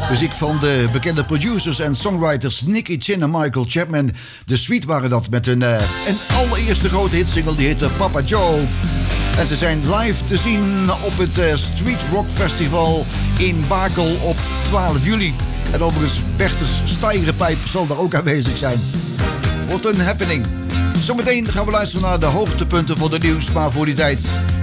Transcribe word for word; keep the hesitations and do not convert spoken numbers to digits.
Muziek van de bekende producers en songwriters Nicky Chin en Michael Chapman. De Sweet waren dat met een, uh, een allereerste grote hitsingle, die heette Papa Joe. En ze zijn live te zien op het uh, Street Rock Festival in Bakel op twaalf juli. En overigens Berters Steigerpijp zal daar ook aanwezig zijn. Wordt een happening. Zometeen gaan we luisteren naar de hoogtepunten van de nieuws, maar voor die tijd